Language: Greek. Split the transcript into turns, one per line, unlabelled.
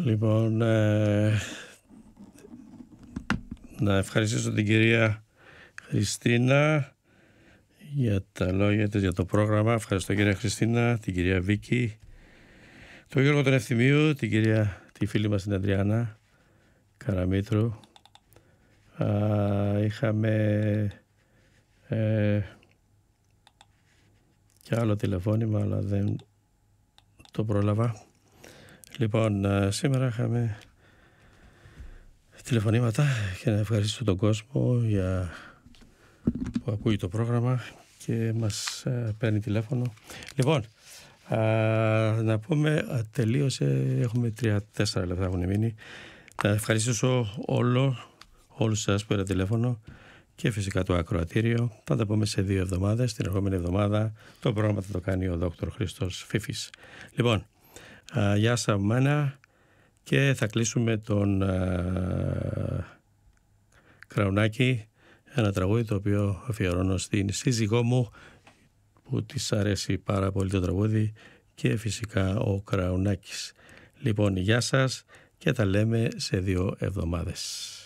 Λοιπόν, να ευχαριστήσω την κυρία Χριστίνα για τα λόγια της, για το πρόγραμμα. Ευχαριστώ κυρία Χριστίνα, την κυρία Βίκη, τον Γιώργο τον Ευθυμίου, τη φίλη μας την Αντριάννα Καραμήτρου. Είχαμε και άλλο τηλεφώνημα, αλλά δεν το πρόλαβα. Λοιπόν, σήμερα είχαμε τηλεφωνήματα και να ευχαριστήσω τον κόσμο που ακούει το πρόγραμμα και μας παίρνει τηλέφωνο. Λοιπόν, να πούμε, τελείωσε, έχουμε 3-4 λεπτά έχουν μείνει. Να ευχαριστήσω όλους σας που πήρατε τηλέφωνο και φυσικά το ακροατήριο. Θα τα πούμε σε 2 εβδομάδες. Την ερχόμενη εβδομάδα το πρόγραμμα θα το κάνει ο Δόκτωρ Χρήστος Φίφης. Λοιπόν, γεια σας από μένα και θα κλείσουμε τον Κραουνάκη, ένα τραγούδι το οποίο αφιερώνω στην σύζυγό μου που της αρέσει πάρα πολύ το τραγούδι και φυσικά ο Κραουνάκης. Λοιπόν, γεια σας και τα λέμε σε 2 εβδομάδες.